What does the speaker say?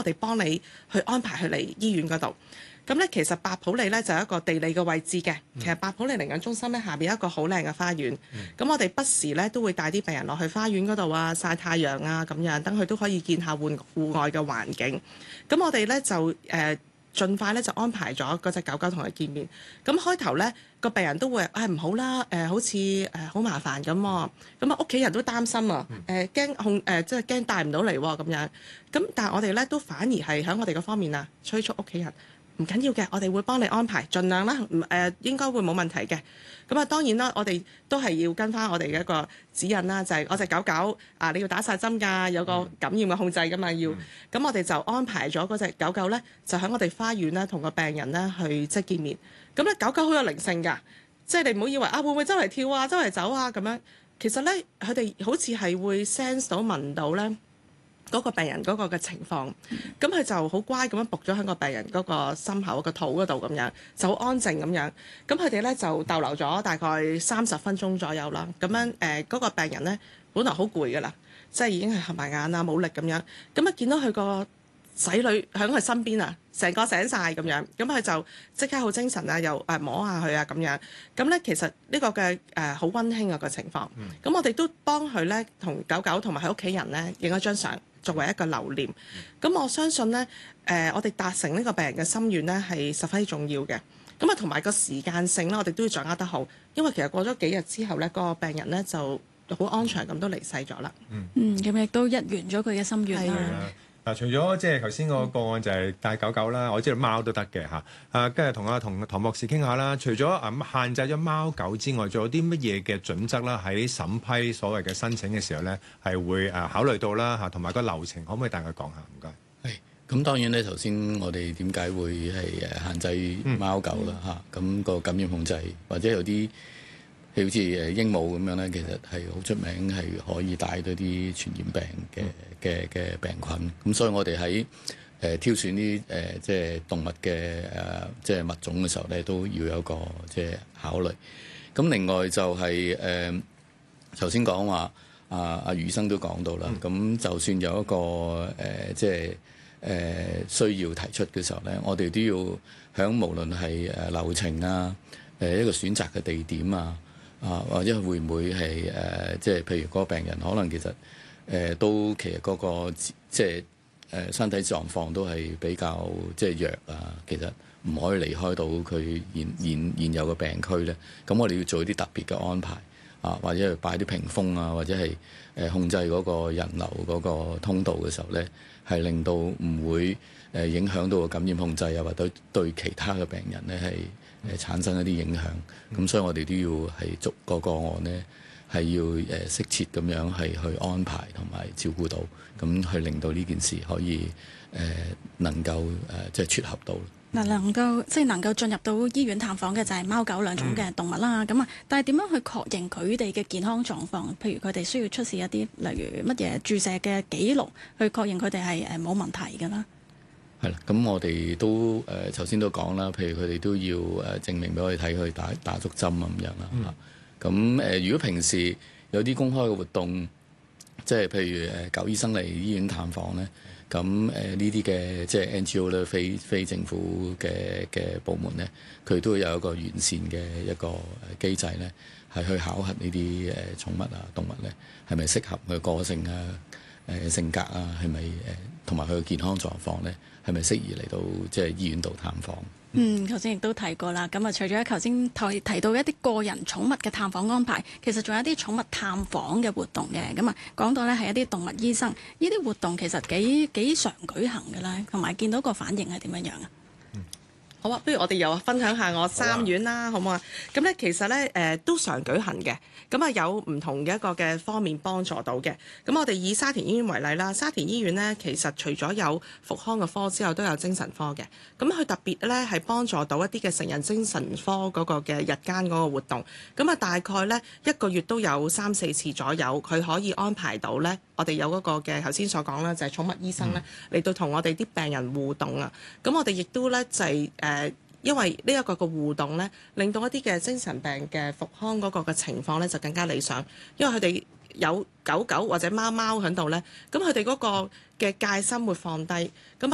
哋幫你去安排去嚟醫院嗰度。咁咧，其實白普利咧就有一個地理嘅位置嘅。其實白普利寧養中心咧下邊有一個好靚嘅花園。咁我哋不時咧都會帶啲病人落去花園嗰度啊，曬太陽啊咁樣，等佢都可以見下戶外嘅環境。咁我哋咧就盡快咧就安排咗嗰隻狗狗同佢見面。咁開頭咧個病人都會唔好啦，好似好麻煩咁喎。咁啊屋企人都擔心啊，驚即係驚帶唔到嚟喎咁樣。咁但係我哋咧都反而係喺我哋嘅方面啊，催促屋企人。唔緊要嘅，我哋會幫你安排，盡量啦，應該會冇問題嘅。咁啊，當然啦，我哋都係要跟翻我哋嘅一個指引啦，就係我隻狗狗你要打晒針㗎，有個感染嘅控制㗎嘛，要。咁我哋就安排咗嗰隻狗狗咧，就喺我哋花園咧，同個病人咧去即係見面。咁咧狗狗好有靈性㗎，即係你唔好以為會唔會周圍跳啊、周圍走啊咁樣。其實咧，佢哋好似係會 sense 到、聞到咧。嗰個病人嗰個嘅情況，咁佢就好乖咁樣伏咗喺個病人嗰個心口個肚嗰度咁樣，就好安靜咁樣。咁佢哋咧就逗留咗大概30分鐘左右啦。咁樣嗰個病人咧本來好攰㗎啦，即係已經係合埋眼啊冇力咁樣。咁啊見到佢個仔女喺佢身邊啊，成個醒晒咁樣。咁佢就即刻好精神啊，又摸下佢啊咁樣。咁咧其實呢個嘅好溫馨啊個情況。咁我哋都幫佢咧同狗狗同埋佢屋企人咧影咗張相，作為一個留念。咁我相信咧，我哋達成呢個病人嘅心願咧係十分重要嘅。咁啊，同埋個時間性咧，我哋都要掌握得好，因為其實過咗幾日之後咧，個病人咧就好安詳咁都離世咗啦。 咁亦都一圓咗佢嘅心願啦。 嗱，除咗即係頭先個個案就係帶狗狗啦，我知道貓都得嘅嚇。跟住同唐博士傾下啦。除咗限制咗貓狗之外，仲有啲乜嘢嘅準則啦？喺審批所謂嘅申請嘅時候咧，係會考慮到啦嚇，同埋個流程可唔可以大概講下？唔該。 咁當然咧，頭先我哋點解會係限制貓狗啦嚇？咁個感染控制或者有啲好似鸚鵡咁樣咧，其實係好出名，係可以帶到啲傳染病嘅病菌。咁所以我哋喺挑選啲即係動物嘅即係物種嘅時候咧，都要有個即係考慮。咁另外就係頭先講話阿余醫生都講到啦。咁就算有一個即係需要提出嘅時候咧，我哋都要響無論係流程啊，一個選擇嘅地點啊。或者會唔會係即係譬如嗰個病人可能其實都其實嗰個即係身體狀況都係比較即係弱啊，其實唔可以離開到佢現有嘅病區咧。咁我哋要做一啲特別嘅安排或者係擺啲屏風啊，或者係控制嗰個人流嗰個通道嘅時候咧，係令到唔會影響到個感染控制啊，或者對其他嘅病人咧係產生一啲影響。咁所以我哋都要係逐個案呢，係要適切咁樣係去安排同埋照顧到，咁去令到呢件事可以能夠即係撮合到。 能夠進入到醫院探訪嘅就係貓狗兩種嘅動物啦。咁但係點樣去確認佢哋嘅健康狀況？譬如佢哋需要出示一啲例如乜嘢注射嘅記錄，去確認佢哋係冇問題㗎啦。 係啦，咁我哋都頭先都講啦，譬如佢哋都要證明俾我哋睇佢打足針咁樣啦。咁如果平時有啲公開嘅活動，即係譬如狗醫生嚟醫院探訪咧，咁呢啲嘅即係 NGO 咧，非政府嘅部門咧，佢都會有一個完善嘅一個機制咧，係去考核呢啲寵物啊動物咧，係咪適合佢個性啊、性格啊，係咪同埋佢嘅健康狀況咧，係咪適宜嚟到即係醫院度探訪？ 頭先亦都提過啦。咁除咗頭先提到一啲個人寵物嘅探訪安排，其實仲有一啲寵物探訪嘅活動嘅。咁講到咧係一啲動物醫生，呢啲活動其實幾常舉行嘅啦，同埋見到個反應係點樣啊？ 好啊，不如我哋又分享下我三院啦，好唔好啊？咁咧其實咧都常舉行嘅，咁有唔同嘅一個嘅方面幫助到嘅。咁我哋以沙田醫院為例啦，沙田醫院咧其實除咗有復康嘅科之後，都有精神科嘅。咁佢特別咧係幫助到一啲嘅成人精神科嗰個嘅日間嗰個活動。咁大概咧1個月都有3-4次左右，佢可以安排到咧。我哋有嗰個嘅頭先所講啦，就係寵物醫生咧嚟到同我哋啲病人互動啊。咁我哋亦都咧就係因為呢一個嘅互動咧，令到一啲嘅精神病嘅復康嗰個嘅情況咧就更加理想，因為佢哋有狗狗或者貓貓喺度咧，咁佢哋嗰個嘅戒心會放低，咁